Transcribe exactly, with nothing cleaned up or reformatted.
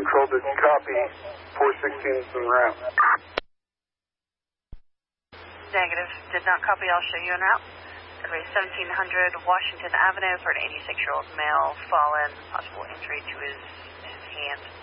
Control, did you copy? four sixteen is en route. Negative. Did not copy. I'll show you en route. Airway seventeen hundred Washington Avenue for an eighty-six-year-old male fallen, possible injury to his, his hand.